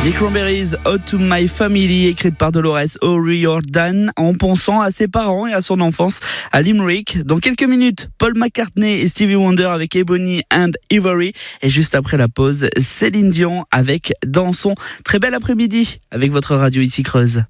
The Cranberries, Ode to My Family, écrite par Dolores O'Riordan, en pensant à ses parents et à son enfance à Limerick. Dans quelques minutes, Paul McCartney et Stevie Wonder avec Ebony and Ivory. Et juste après la pause, Céline Dion avec Dansons. Très bel après-midi avec votre radio ici Creuse.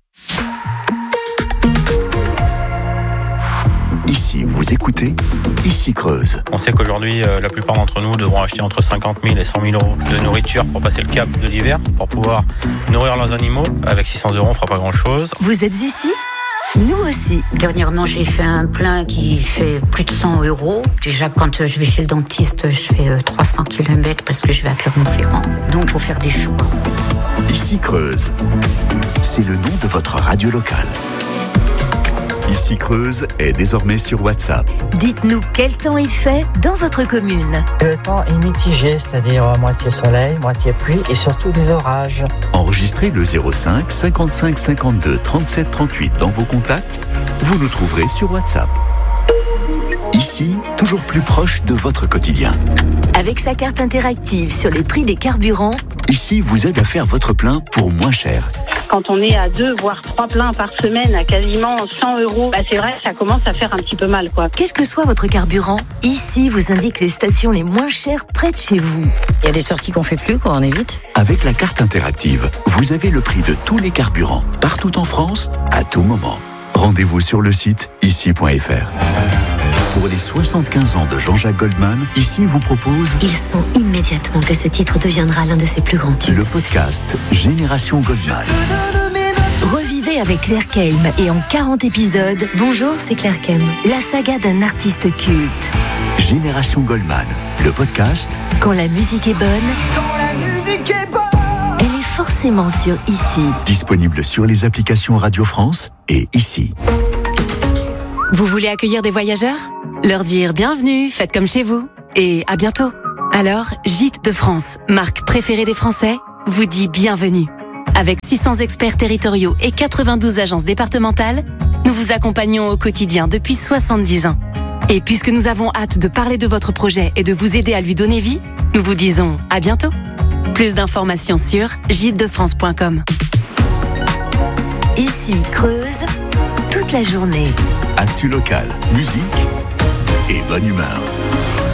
Ici, vous écoutez Ici Creuse. On sait qu'aujourd'hui, la plupart d'entre nous devront acheter entre 50 000 et 100 000 euros de nourriture pour passer le cap de l'hiver, pour pouvoir nourrir leurs animaux. Avec 600 euros, on ne fera pas grand-chose. Vous êtes ici ? Nous aussi. Dernièrement, j'ai fait un plein qui fait plus de 100 euros. Déjà, quand je vais chez le dentiste, je fais 300 km parce que je vais à Clermont-Ferrand. Donc, il faut faire des choix. Ici Creuse, c'est le nom de votre radio locale. Ici Creuse est désormais sur WhatsApp. Dites-nous quel temps il fait dans votre commune. Le temps est mitigé, c'est-à-dire moitié soleil, moitié pluie et surtout des orages. Enregistrez le 05 55 52 37 38 dans vos contacts. Vous nous trouverez sur WhatsApp. Ici, toujours plus proche de votre quotidien. Avec sa carte interactive sur les prix des carburants, Ici vous aide à faire votre plein pour moins cher. Quand on est à 2 voire 3 pleins par semaine à quasiment 100 euros, c'est vrai que ça commence à faire un petit peu mal, quoi. quel que soit votre carburant, ici vous indique les stations les moins chères près de chez vous. Il y a des sorties qu'on fait plus, on évite. Avec la carte interactive, vous avez le prix de tous les carburants, partout en France, à tout moment. Rendez-vous sur le site ici.fr. Pour les 75 ans de Jean-Jacques Goldman, Ici vous propose Il sent immédiatement que ce titre deviendra l'un de ses plus grands tubes. le podcast Génération Goldman. Revivez avec Claire Keim et en 40 épisodes, Bonjour, c'est Claire Keim. la saga d'un artiste culte. Génération Goldman, le podcast Quand la musique est bonne, elle est forcément sur Ici. disponible sur les applications Radio France et Ici. Vous voulez accueillir des voyageurs ? Leur dire bienvenue, faites comme chez vous et à bientôt. Alors, Gîtes de France, marque préférée des Français, vous dit bienvenue. Avec 600 experts territoriaux et 92 agences départementales, nous vous accompagnons au quotidien depuis 70 ans. Et puisque nous avons hâte de parler de votre projet et de vous aider à lui donner vie, nous vous disons à bientôt. Plus d'informations sur gîtesdefrance.com. Ici Creuse, toute la journée. Actu local, musique et bonne humeur.